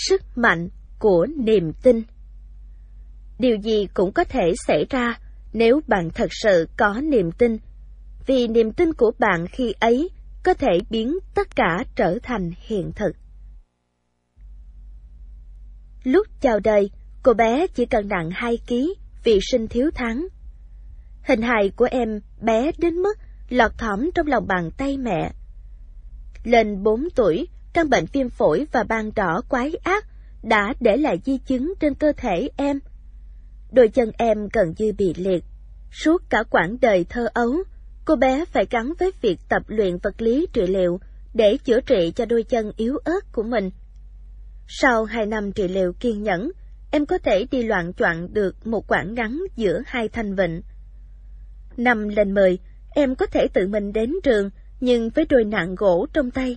sức mạnh của niềm tin. Điều gì cũng có thể xảy ra nếu bạn thật sự có niềm tin, vì niềm tin của bạn khi ấy có thể biến tất cả trở thành hiện thực. Lúc chào đời, cô bé chỉ cần nặng 2 kg vì sinh thiếu tháng. Hình hài của em bé đến mức lọt thỏm trong lòng bàn tay mẹ. Lên 4 tuổi, căn bệnh viêm phổi và ban đỏ quái ác đã để lại di chứng trên cơ thể em. Đôi chân em gần như bị liệt. Suốt cả quãng đời thơ ấu, cô bé phải gắn với việc tập luyện vật lý trị liệu để chữa trị cho đôi chân yếu ớt của mình. Sau 2 năm trị liệu kiên nhẫn, em có thể đi loạng choạng được một quãng ngắn giữa 2 thanh vịnh. Năm lên 10, em có thể tự mình đến trường, nhưng với đôi nạng gỗ trong tay.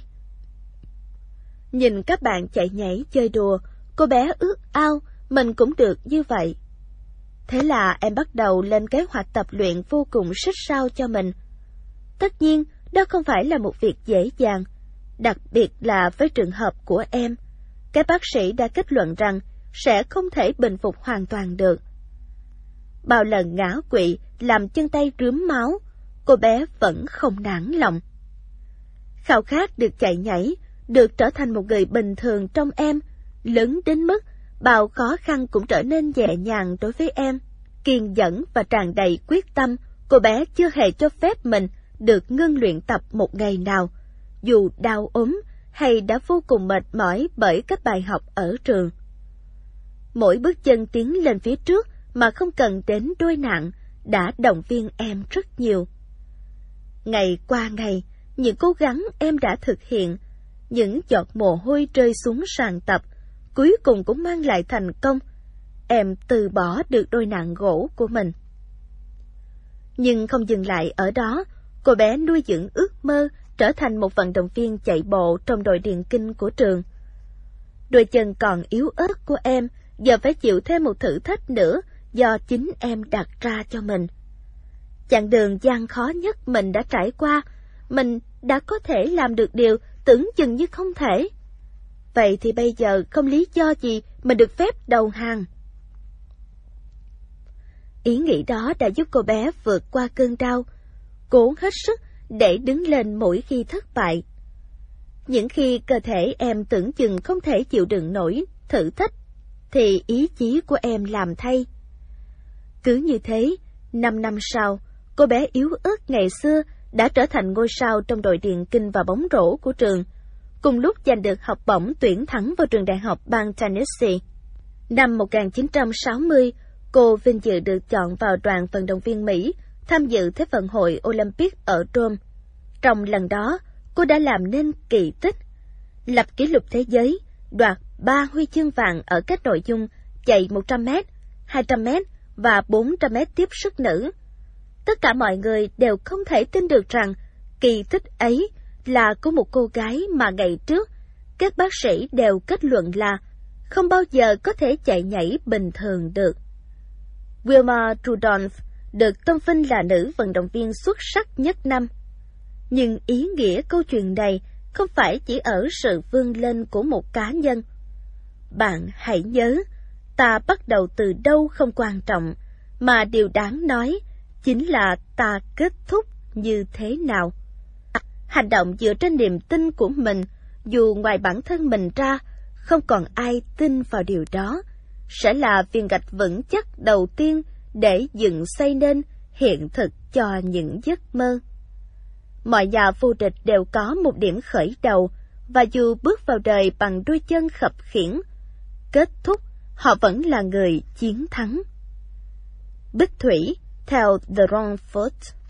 Nhìn các bạn chạy nhảy chơi đùa, cô bé ước ao mình cũng được như vậy. Thế là em bắt đầu lên kế hoạch tập luyện vô cùng xích sao cho mình. Tất nhiên, đó không phải là một việc dễ dàng, đặc biệt là với trường hợp của em. Các bác sĩ đã kết luận rằng sẽ không thể bình phục hoàn toàn được. Bao lần ngã quỵ làm chân tay rướm máu, cô bé vẫn không nản lòng. Khao khát được chạy nhảy, được trở thành một người bình thường trong em, lớn đến mức bao khó khăn cũng trở nên nhẹ nhàng đối với em. Kiên nhẫn và tràn đầy quyết tâm, cô bé chưa hề cho phép mình được ngưng luyện tập một ngày nào, dù đau ốm hay đã vô cùng mệt mỏi bởi các bài học ở trường. Mỗi bước chân tiến lên phía trước mà không cần đến đôi nạng đã động viên em rất nhiều. Ngày qua ngày, những cố gắng em đã thực hiện, những giọt mồ hôi rơi xuống sàn tập, cuối cùng cũng mang lại thành công. Em từ bỏ được đôi nạng gỗ của mình. Nhưng không dừng lại ở đó, cô bé nuôi dưỡng ước mơ trở thành một vận động viên chạy bộ trong đội điền kinh của trường. Đôi chân còn yếu ớt của em giờ phải chịu thêm một thử thách nữa do chính em đặt ra cho mình. Chặng đường gian khó nhất mình đã trải qua, mình đã có thể làm được điều tưởng chừng như không thể. Vậy thì bây giờ không lý do gì mình được phép đầu hàng. Ý nghĩ đó đã giúp cô bé vượt qua cơn đau, cố hết sức để đứng lên mỗi khi thất bại. Những khi cơ thể em tưởng chừng không thể chịu đựng nổi thử thách, thì ý chí của em làm thay. Cứ như thế, 5 năm sau, cô bé yếu ớt ngày xưa đã trở thành ngôi sao trong đội điền kinh và bóng rổ của trường, cùng lúc giành được học bổng tuyển thẳng vào trường đại học bang Tennessee. Năm 1960, cô vinh dự được chọn vào đoàn vận động viên Mỹ tham dự Thế vận hội Olympic ở Rome. Trong lần đó, cô đã làm nên kỳ tích, lập kỷ lục thế giới, đoạt 3 huy chương vàng ở các nội dung chạy 100m, 200m và 400m tiếp sức nữ. Tất cả mọi người đều không thể tin được rằng kỳ tích ấy là của một cô gái mà ngày trước các bác sĩ đều kết luận là không bao giờ có thể chạy nhảy bình thường được. Wilma Rudolph được tôn vinh là nữ vận động viên xuất sắc nhất năm. Nhưng ý nghĩa câu chuyện này không phải chỉ ở sự vươn lên của một cá nhân. Bạn hãy nhớ, ta bắt đầu từ đâu không quan trọng, mà điều đáng nói chính là ta kết thúc như thế nào. Hành động dựa trên niềm tin của mình, dù ngoài bản thân mình ra, không còn ai tin vào điều đó, sẽ là viên gạch vững chắc đầu tiên để dựng xây nên hiện thực cho những giấc mơ. Mọi nhà vô địch đều có một điểm khởi đầu, và dù bước vào đời bằng đôi chân khập khiễng, kết thúc họ vẫn là người chiến thắng. Bích Thủy, theo The Wrong Foot.